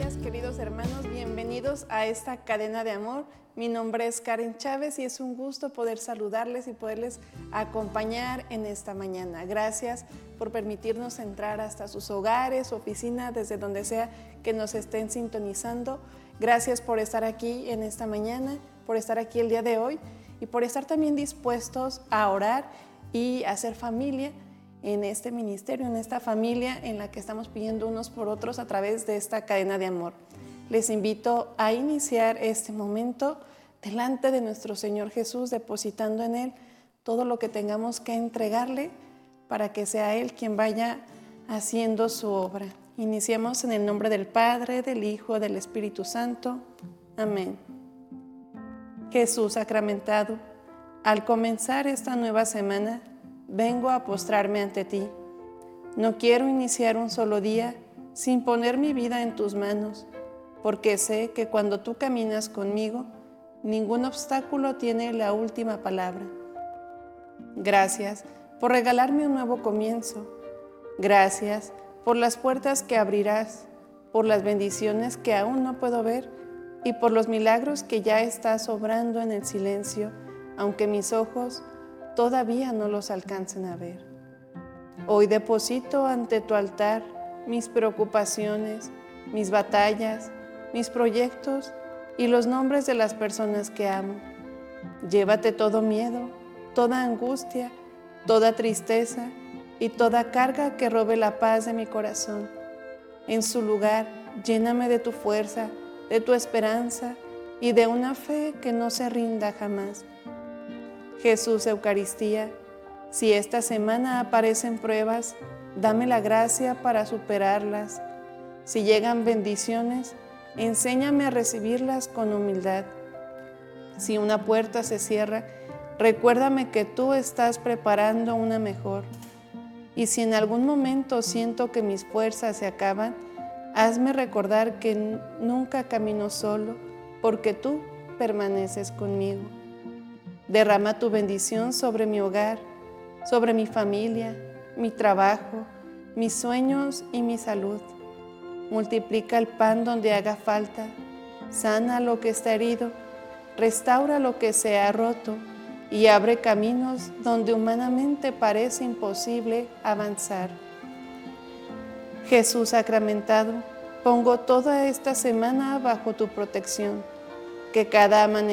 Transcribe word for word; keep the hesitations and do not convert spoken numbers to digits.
días, queridos hermanos, bienvenidos a esta cadena de amor. Mi nombre es Karen Chávez y es un gusto poder saludarles y poderles acompañar en esta mañana. Gracias por permitirnos entrar hasta sus hogares, oficinas, desde donde sea que nos estén sintonizando. Gracias por estar aquí en esta mañana, por estar aquí el día de hoy y por estar también dispuestos a orar y a hacer familia en este ministerio, en esta familia en la que estamos pidiendo unos por otros a través de esta cadena de amor. Les invito a iniciar este momento delante de nuestro Señor Jesús, depositando en Él todo lo que tengamos que entregarle para que sea Él quien vaya haciendo su obra. Iniciamos en el nombre del Padre, del Hijo, del Espíritu Santo. Amén. Jesús sacramentado, al comenzar esta nueva semana, vengo a postrarme ante ti. No quiero iniciar un solo día sin poner mi vida en tus manos, porque sé que cuando tú caminas conmigo, ningún obstáculo tiene la última palabra. Gracias por regalarme un nuevo comienzo. Gracias por las puertas que abrirás, por las bendiciones que aún no puedo ver y por los milagros que ya estás obrando en el silencio, aunque mis ojos todavía no los alcancen a ver. Hoy deposito ante tu altar mis preocupaciones, mis batallas, mis proyectos y los nombres de las personas que amo. Llévate todo miedo, toda angustia, toda tristeza y toda carga que robe la paz de mi corazón. En su lugar, lléname de tu fuerza, de tu esperanza y de una fe que no se rinda jamás. Jesús Eucaristía, si esta semana aparecen pruebas, dame la gracia para superarlas. Si llegan bendiciones, enséñame a recibirlas con humildad. Si una puerta se cierra, recuérdame que tú estás preparando una mejor. Y si en algún momento siento que mis fuerzas se acaban, hazme recordar que nunca camino solo, porque tú permaneces conmigo. Derrama tu bendición sobre mi hogar, sobre mi familia, mi trabajo, mis sueños y mi salud. Multiplica el pan donde haga falta, sana lo que está herido, restaura lo que se ha roto y abre caminos donde humanamente parece imposible avanzar. Jesús sacramentado, pongo toda esta semana bajo tu protección, que cada amanecer